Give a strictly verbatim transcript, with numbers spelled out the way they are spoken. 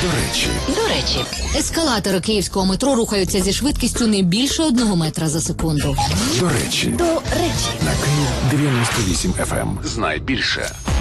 речі. До речі, ескалатори київського метро рухаються зі швидкістю не більше одного метра за секунду. До речі. До речі. На Київ дев'яносто вісім еф ем. Знай більше.